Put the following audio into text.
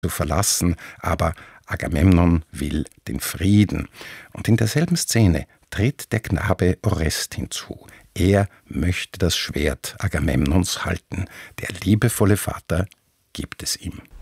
zu verlassen, aber Agamemnon will den Frieden. Und in derselben Szene tritt der Knabe Orest hinzu. Er möchte das Schwert Agamemnons halten. Der liebevolle Vater gibt es ihm.